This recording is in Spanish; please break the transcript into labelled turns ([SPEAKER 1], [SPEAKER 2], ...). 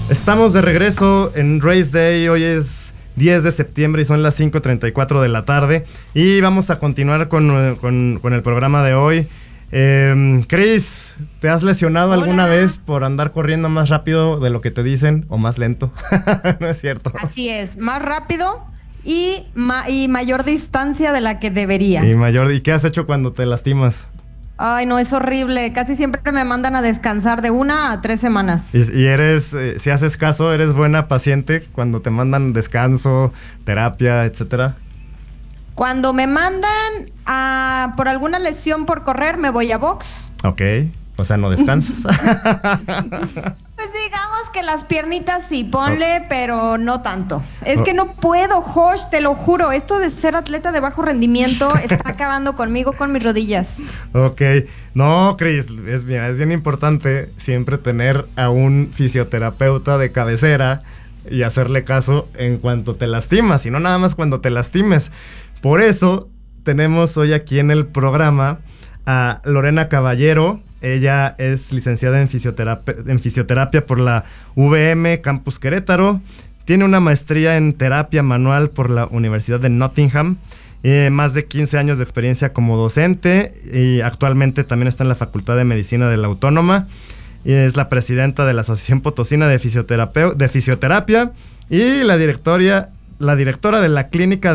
[SPEAKER 1] Estamos de regreso en Race Day. Hoy es 10 de septiembre y son las 5:34 de la tarde. Y vamos a continuar con el programa de hoy. Chris, ¿te has lesionado alguna vez por andar corriendo más rápido de lo que te dicen o más lento? No es cierto.
[SPEAKER 2] Así es, más rápido y mayor distancia de la que debería.
[SPEAKER 1] ¿Y qué has hecho cuando te lastimas?
[SPEAKER 2] Ay, no, es horrible. Casi siempre me mandan a descansar de 1 a 3 semanas.
[SPEAKER 1] Y eres, si haces caso, eres buena paciente cuando te mandan descanso, terapia, etcétera.
[SPEAKER 2] Cuando me mandan por alguna lesión por correr, me voy a box.
[SPEAKER 1] Ok, o sea, no descansas.
[SPEAKER 2] Pues digamos que las piernitas sí, ponle, pero no tanto. Es que no puedo, Josh, te lo juro. Esto de ser atleta de bajo rendimiento está acabando conmigo, con mis rodillas.
[SPEAKER 1] Ok. No, Chris, es bien importante siempre tener a un fisioterapeuta de cabecera y hacerle caso en cuanto te lastimas, y no nada más cuando te lastimes. Por eso tenemos hoy aquí en el programa a Lorena Caballero. Ella es licenciada en fisioterapia por la VM Campus Querétaro. Tiene una maestría en terapia manual por la Universidad de Nottingham. Más de 15 años de experiencia como docente. Y actualmente también está en la Facultad de Medicina de la Autónoma. Y es la presidenta de la Asociación Potosina de Fisioterapia. Y la directora de la Clínica